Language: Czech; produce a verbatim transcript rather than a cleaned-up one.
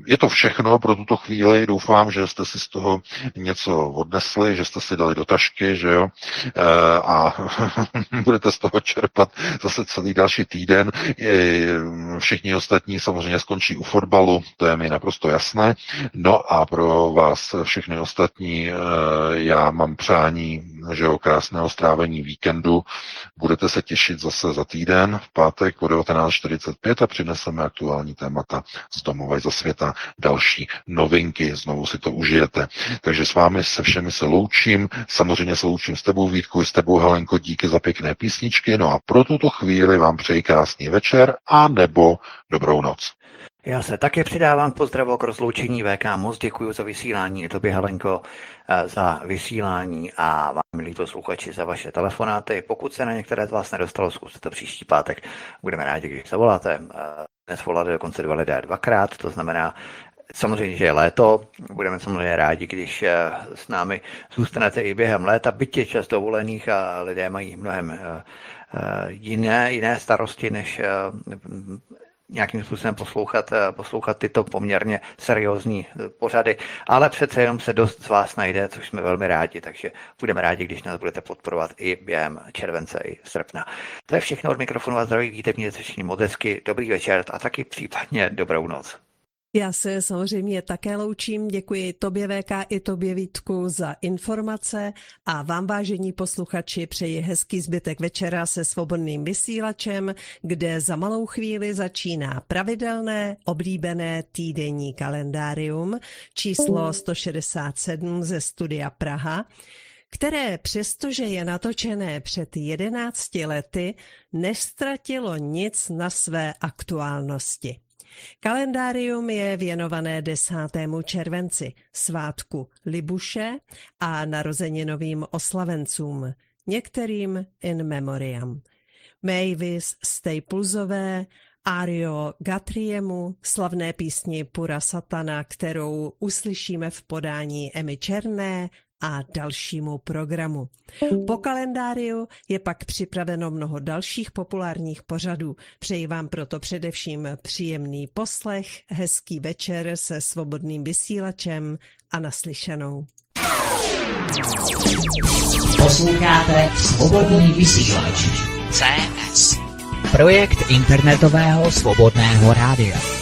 je to všechno pro tuto chvíli. Doufám, že jste si z toho něco odnesli, že jste si dali do tašky, že jo, a budete z toho čerpat zase celý další týden. Všichni ostatní samozřejmě skončí u fotbalu, to je mi naprosto jasné. No a pro vás všechny ostatní já mám přání, že jo, krásného strávení víkendu. Budete se těšit zase za týden, v pátek o devatenáct čtyřicet pět a přineseme aktuální témata z domova i ze světa, další novinky, znovu si to užijete. Takže s vámi se všemi se loučím, samozřejmě se loučím s tebou, Vítku, s tebou, Helenko, díky za pěkné písničky, no a pro tuto chvíli vám přeji krásný večer a nebo dobrou noc. Já se také přidávám k pozdravu k rozloučení V K. Moc děkuji za vysílání, tobě, Helenko, za vysílání a vám, milí posluchači, za vaše telefonáty. Pokud se na některé z vás nedostalo, zkuste to příští pátek. Budeme rádi, když zavoláte. Dnes volali dokonce dva lidé dvakrát, to znamená, samozřejmě, že je léto, budeme samozřejmě rádi, když s námi zůstanete i během léta, byť je čas dovolených a lidé mají mnohem jiné, jiné starosti, než nějakým způsobem poslouchat, poslouchat tyto poměrně seriózní pořady, ale přece jenom se dost z vás najde, což jsme velmi rádi, takže budeme rádi, když nás budete podporovat i během července i srpna. To je všechno od mikrofonu a zdraví, víte, mějte se všichni moc hezky, dobrý večer a taky případně dobrou noc. Já se samozřejmě také loučím, děkuji tobě V K i tobě Vítku za informace a vám, vážení posluchači, přeji hezký zbytek večera se svobodným vysílačem, kde za malou chvíli začíná pravidelné oblíbené týdenní kalendárium číslo sto šedesát sedm ze studia Praha, které přestože je natočené před jedenácti lety, neztratilo nic na své aktuálnosti. Kalendárium je věnované desátému červenci, svátku Libuše a narozeninovým oslavencům, některým in memoriam. Mavis Staplesové, Ario Guthriemu, slavné písni Pura Satana, kterou uslyšíme v podání Emmy Černé, a dalšímu programu. Po kalendáriu je pak připraveno mnoho dalších populárních pořadů. Přeji vám proto především příjemný poslech, hezký večer se svobodným vysílačem a naslyšenou. Posloucháte Svobodný vysílač C S, projekt internetového svobodného rádia.